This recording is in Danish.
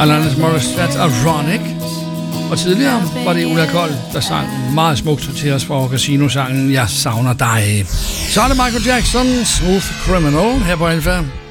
Alanis Morissette, Ironic. Og tidligere var det Ulla Kold, der sang meget smukt til os fra Casino-sangen Jeg savner dig. Så er det Michael Jackson, Smooth Criminal, her på Alfa.